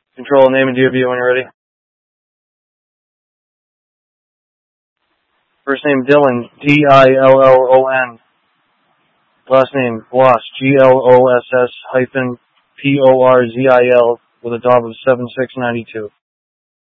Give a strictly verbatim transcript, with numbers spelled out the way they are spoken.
Control, name and D O B when you're ready. First name Dylan, D I L L O N. Last name Gloss, G L O S S hyphen P O R Z I L with a D O B of seven six nine two.